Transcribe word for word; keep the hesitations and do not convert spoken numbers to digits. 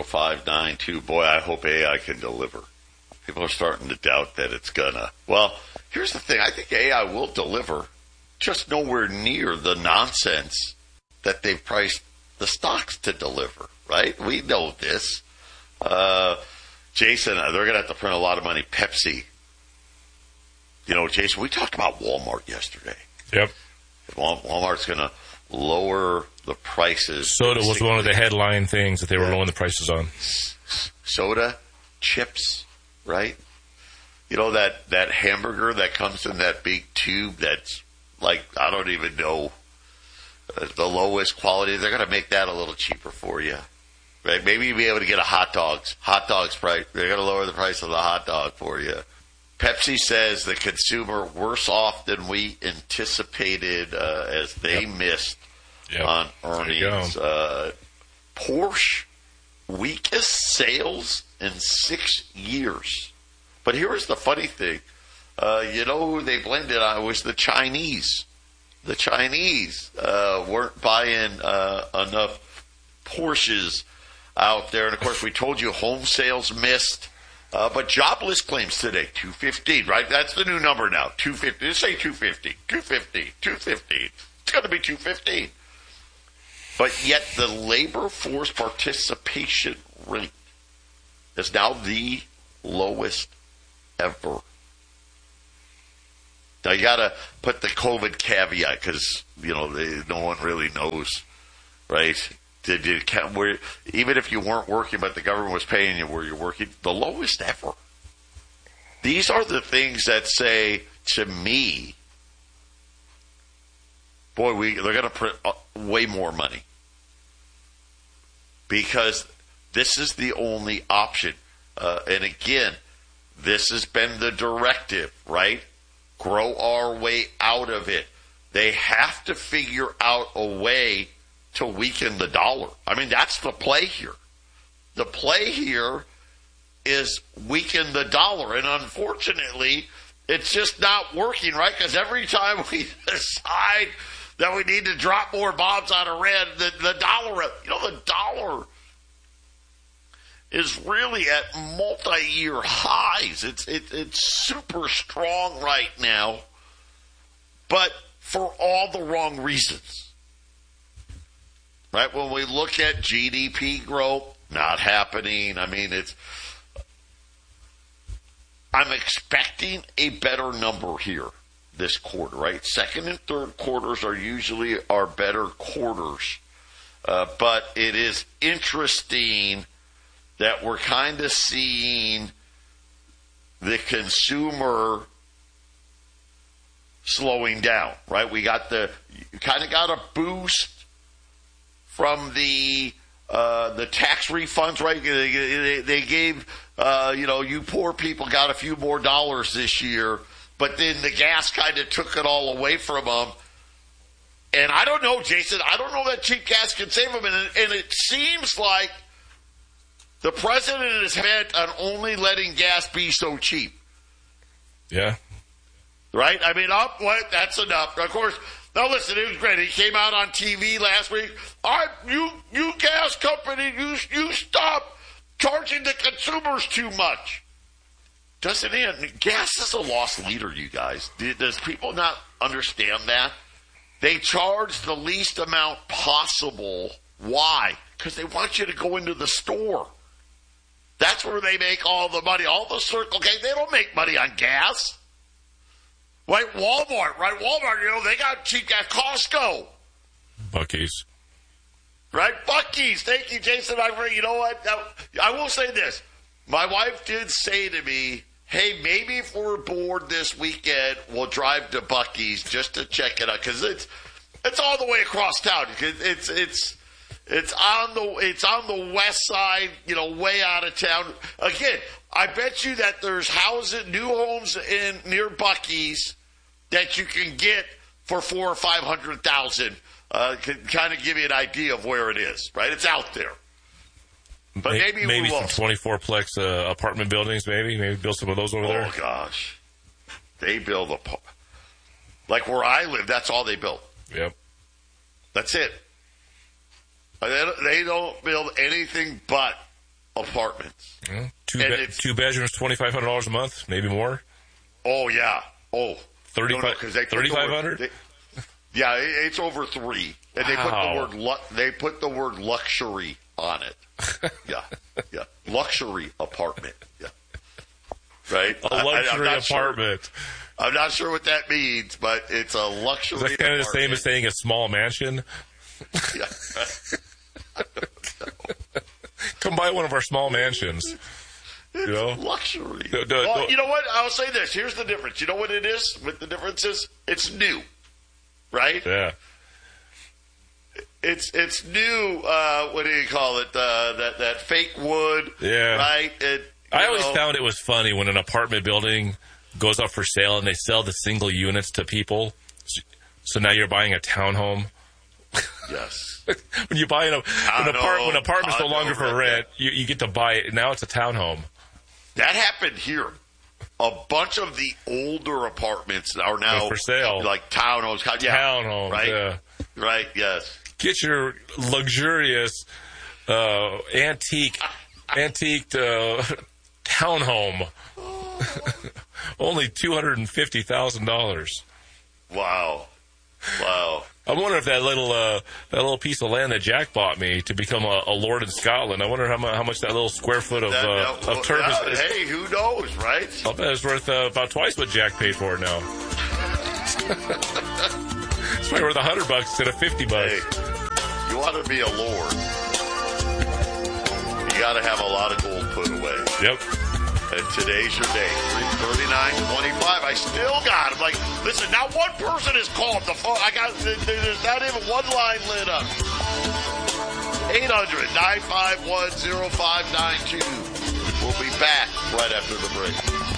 five nine two. Boy, I hope A I can deliver. People are starting to doubt that it's gonna. Well, here's the thing. I think A I will deliver, just nowhere near the nonsense that they've priced the stocks to deliver, right? We know this. Uh, Jason, they're going to have to print a lot of money. Pepsi. You know, Jason, we talked about Walmart yesterday. Yep. Walmart's going to lower the prices. Soda was one of the headline things that they were yeah. lowering the prices on. Soda, chips, right? You know, that, that hamburger that comes in that big tube that's like, I don't even know, uh, the lowest quality. They're going to make that a little cheaper for you. Right? Maybe you'll be able to get a hot dogs. Hot dogs price. They're going to lower the price of the hot dog for you. Pepsi says the consumer worse off than we anticipated uh, as they yep. missed yep. on earnings. Uh, Porsche, weakest sales in six years. But here's the funny thing. Uh, you know who they blamed it on? It was the Chinese. The Chinese uh, weren't buying uh, enough Porsches out there. And, of course, we told you home sales missed. Uh, but jobless claims today, two fifteen, right? That's the new number now, two fifty. Just say two fifty, two fifty, two fifty. It's going to be two fifteen. But yet the labor force participation rate is now the lowest ever. Now, you got to put the COVID caveat because, you know, they, no one really knows, right? Did you count where, even if you weren't working, but the government was paying you where you're working, the lowest ever. These are the things that say to me, boy, we they're going to print way more money because this is the only option. Uh, and again, this has been the directive, right? Grow our way out of it. They have to figure out a way to weaken the dollar. I mean, that's the play here. The play here is weaken the dollar. And unfortunately, it's just not working, right? Because every time we decide that we need to drop more bombs on Iran, the, the dollar, you know, the dollar is really at multi-year highs. It's, it, it's super strong right now, but for all the wrong reasons. Right, when we look at G D P growth, not happening. I mean, it's. I'm expecting a better number here this quarter, right? Second and third quarters are usually our better quarters. Uh, but it is interesting that we're kind of seeing the consumer slowing down, right? We got the, you kind of got a boost from the uh, the tax refunds, right? They, they, they gave, uh, you know, you poor people got a few more dollars this year, but then the gas kind of took it all away from them. And I don't know, Jason, I don't know that cheap gas can save them. And, and it seems like the president is bent on only letting gas be so cheap. Yeah. Right? I mean, up, what? That's enough. Of course. Now, listen, it was great. He came out on T V last week. All right, you, you gas company, you, you stop charging the consumers too much. Doesn't it? Gas is a lost leader, you guys. Does people not understand that? They charge the least amount possible. Why? Because they want you to go into the store. That's where they make all the money. All the Circle K, they don't make money on gas. Right, Walmart, right? Walmart, you know, they got cheap gas. Costco. Buc-ee's. Right, Buc-ee's. Thank you, Jason. I, you know what? I will say this. My wife did say to me, hey, maybe if we're bored this weekend, we'll drive to Buc-ee's just to check it out. Because it's, it's all the way across town. It's, it's, it's on the, it's on the west side, you know, way out of town. Again, I bet you that there's houses, new homes in near Buc-ee's that you can get for four or five hundred thousand. Uh, can kind of give you an idea of where it is, right? It's out there, but maybe maybe we some will. twenty-four plex uh, apartment buildings, maybe maybe build some of those over oh, there. Oh gosh, they build a like where I live. That's all they built. Yep, that's it. They don't build anything but apartments. Yeah. Two, And be- it's- two bedrooms, twenty-five hundred dollars a month, maybe more. Oh, yeah. Oh. thirty-five No, no, 'cause they put the word- thirty-five hundred? they- Yeah, it, it's over three. And they put Wow. the word lu- they put the word luxury on it. Yeah. Yeah. Luxury apartment. Yeah. Right? A I- I- I'm luxury not sure- apartment. I'm not sure what that means, but it's a luxury Is that kind of the same apartment. as saying a small mansion? Yeah. Come buy one of our small mansions. You know? Luxury. No, no, well, no. you know what? I'll say this. Here's the difference. You know what it is? What the difference is? It's new. Right? Yeah. It's it's new. Uh, what do you call it? Uh, that that fake wood. Yeah. Right. It, I you always know, found it was funny when an apartment building goes up for sale and they sell the single units to people. So now you're buying a townhome. Yes. When you buy an, an Townhome, apart, when an apartment's no condo, longer for right, rent, you, you get to buy it. Now it's a townhome. That happened here. A bunch of the older apartments are now Are for sale. like townhomes. Yeah, Townhomes, right? yeah. Right. Yes. Get your luxurious, uh, antique, antique uh, townhome. Only two hundred and fifty thousand dollars. Wow. Wow. I wonder if that little uh, that little piece of land that Jack bought me to become a, a lord in Scotland. I wonder how, mu- how much that little square foot of That- uh, that- of turf yeah, is. is hey, who knows, right? I'll bet it's worth uh, about twice what Jack paid for it now. It's probably worth a hundred bucks instead of fifty bucks. Hey, you want to be a lord. You got to have a lot of gold put away. Yep. And today's your day. three thirty-nine twenty-five. I still got it. I'm like, listen, not one person has called the phone. I got, there's not even one line lit up. eight hundred nine five one oh five nine two. We'll be back right after the break.